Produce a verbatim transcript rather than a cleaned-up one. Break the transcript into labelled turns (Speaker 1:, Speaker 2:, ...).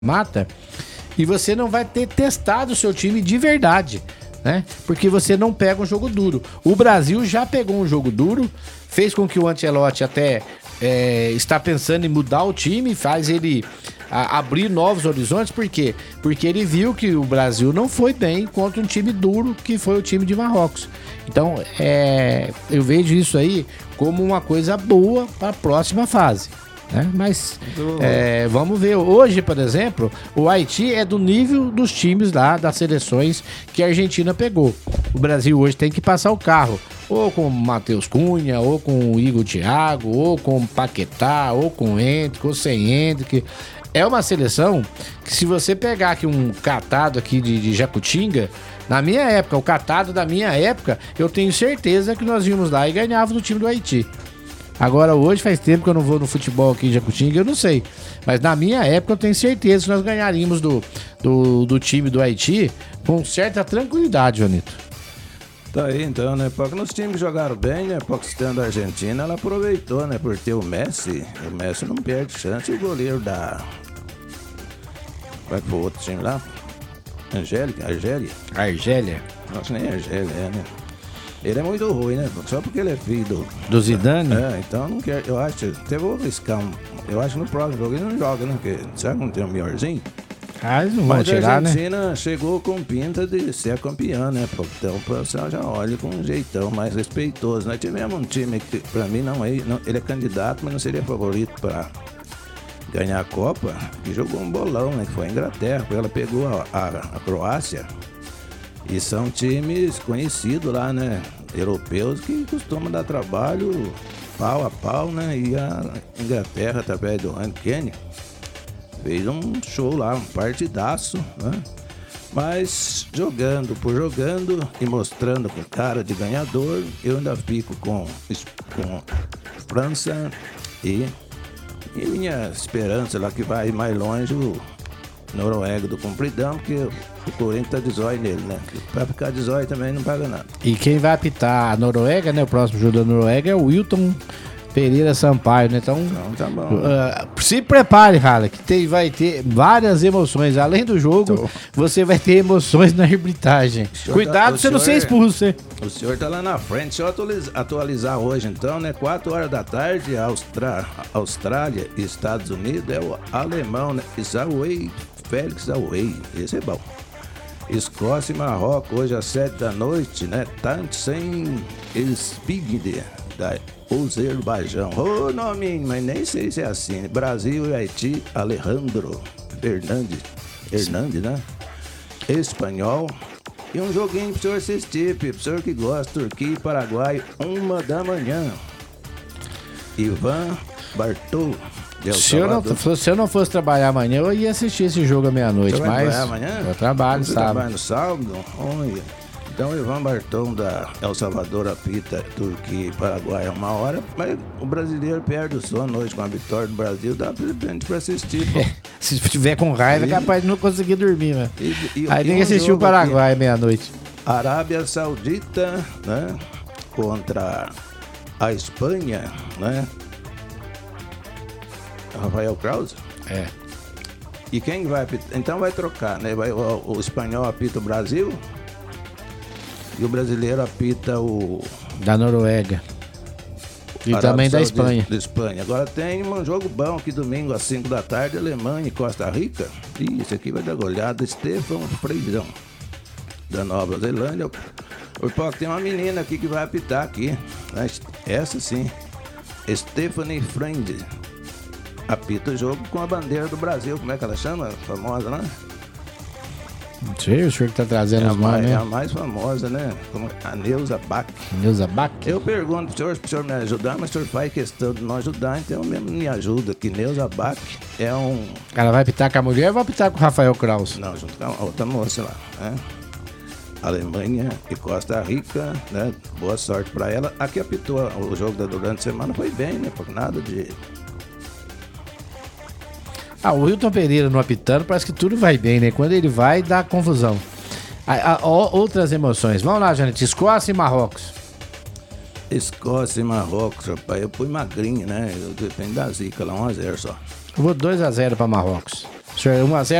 Speaker 1: mata, e você não vai ter testado o seu time de verdade, né? Porque você não pega um jogo duro. O Brasil já pegou um jogo duro, fez com que o Ancelotti até é, está pensando em mudar o time, faz ele a, abrir novos horizontes. Por quê? Porque ele viu que o Brasil não foi bem contra um time duro que foi o time de Marrocos. Então, é, eu vejo isso aí como uma coisa boa para a próxima fase. Né? Mas é, vamos ver. Hoje, por exemplo, o Haiti é do nível dos times lá, das seleções que a Argentina pegou. O Brasil hoje tem que passar o carro, ou com o Matheus Cunha, ou com o Igor Thiago, ou com o Paquetá, ou com o Hendrick, ou sem Hendrick. É uma seleção que, se você pegar aqui um catado aqui de, de Jacutinga, na minha época, o catado da minha época, eu tenho certeza que nós íamos lá e ganhávamos do time do Haiti. Agora, hoje faz tempo que eu não vou no futebol aqui em Jacutinga, eu não sei. Mas na minha época eu tenho certeza que nós ganharíamos do, do, do time do Haiti com certa tranquilidade, Jonito.
Speaker 2: Tá aí então, né? Porque nos times jogaram bem, né? Paquistão da Argentina, ela aproveitou, né? Por ter o Messi. O Messi não perde chance. E o goleiro da... Vai pro outro time lá? Angélica? Argélia?
Speaker 1: Argélia?
Speaker 2: Nossa, nem Argélia, é, né? Ele é muito ruim, né? Só porque ele é filho do...
Speaker 1: Do Zidane?
Speaker 2: É, então não quero... Eu acho... Até vou arriscar um... Eu acho que no próximo jogo ele não joga, né? Porque será que não tem um melhorzinho?
Speaker 1: Ah, eles não vão
Speaker 2: Mas
Speaker 1: tirar,
Speaker 2: a Argentina,
Speaker 1: né?
Speaker 2: Chegou com pinta de ser campeã, né? Então o pessoal já olha com um jeitão mais respeitoso. Nós tivemos um time que, pra mim, não é... Não, ele é candidato, mas não seria favorito pra ganhar a Copa. Que jogou um bolão, né? Que foi a Inglaterra. Porque ela pegou a, a, a Croácia. E são times conhecidos lá, né? Europeus que costumam dar trabalho pau a pau, né? E a Inglaterra, através do Harry Kane, fez um show lá, um partidaço, né? Mas jogando por jogando e mostrando com cara de ganhador, eu ainda fico com, com França e, e minha esperança lá que vai mais longe, o Noruega do Compridão, porque o Corinthians tá de zóio nele, né? Pra ficar de zóio também não paga nada.
Speaker 1: E quem vai apitar a Noruega, né? O próximo jogo da Noruega é o Wilton Pereira Sampaio, né? Então,
Speaker 2: então tá bom.
Speaker 1: Uh, se prepare, Rala, que tem, vai ter várias emoções. Além do jogo, então, você vai ter emoções na arbitragem. Cuidado
Speaker 2: tá,
Speaker 1: pra você não ser expulso, hein?
Speaker 2: O senhor tá lá na frente. Deixa eu atualizar, atualizar hoje, então, né? quatro horas da tarde, Austra, Austrália e Estados Unidos. É o alemão, né? Zawey, Félix Zawey. Esse é bom. Escócia e Marrocos, hoje às sete da noite, né? Tansen Spigde, da Azerbaijão. Ô, oh, nominho, mas nem sei se é assim. Brasil e Haiti, Alejandro Fernandes, Hernandes, né? Espanhol. E um joguinho pro senhor assistir, pro senhor que gosta, Turquia e Paraguai, uma da manhã. Ivan Bartol.
Speaker 1: Se eu, não, se eu não fosse trabalhar amanhã, eu ia assistir esse jogo à meia-noite.
Speaker 2: Você vai
Speaker 1: mas
Speaker 2: trabalhar amanhã?
Speaker 1: Eu trabalho,
Speaker 2: Você
Speaker 1: sábado.
Speaker 2: trabalha no sábado? Olha. Então, o Ivan Barton da El Salvador apita Turquia e Paraguai é uma hora, mas o brasileiro perde o sono hoje com a vitória do Brasil, dá presente pra assistir. É,
Speaker 1: se tiver com raiva, é capaz de não conseguir dormir, né?
Speaker 2: E, e,
Speaker 1: Aí
Speaker 2: e
Speaker 1: tem
Speaker 2: um
Speaker 1: que assistir o Paraguai meia-noite.
Speaker 2: Arábia Saudita, né? Contra a Espanha, né? Rafael Krause?
Speaker 1: É.
Speaker 2: E quem vai apitar? Então vai trocar, né? Vai, o, o espanhol apita o Brasil e o brasileiro apita o...
Speaker 1: Da Noruega. E
Speaker 2: Arábia
Speaker 1: também da
Speaker 2: Saudita,
Speaker 1: Espanha.
Speaker 2: Da Espanha. Agora tem um jogo bom aqui domingo às cinco da tarde, Alemanha e Costa Rica. Ih, esse aqui vai dar goleada. Stefan Freirão, da Nova Zelândia. O Poc, tem uma menina aqui que vai apitar aqui. Essa sim. Stephanie Friend. Apita o jogo com a bandeira do Brasil. Como é que ela chama? Famosa, né?
Speaker 1: Não sei, o senhor que tá trazendo
Speaker 2: é
Speaker 1: os nomes, né?
Speaker 2: É a mais famosa, né? Como a Neuza Bach.
Speaker 1: Neuza Bach?
Speaker 2: Eu pergunto pro senhor, pro senhor me ajudar, mas o senhor faz questão de não ajudar, então mesmo me ajuda, que Neuza Bach é um...
Speaker 1: Ela vai apitar com a mulher ou vai apitar com o Rafael Krause?
Speaker 2: Não, junto com a outra moça lá, né? Alemanha e Costa Rica, né? Boa sorte pra ela. Aqui apitou o jogo da durante a semana, foi bem, né? Por nada de...
Speaker 1: Ah, o Wilton Pereira no apitando, parece que tudo vai bem, né? Quando ele vai, dá confusão. Ah, ah, outras emoções. Vamos lá, Janete. Escócia e Marrocos.
Speaker 2: Escócia e Marrocos, rapaz. Eu fui magrinho, né? Eu dependo da zica lá, um a zero só.
Speaker 1: Eu vou dois a zero pra Marrocos. um a zero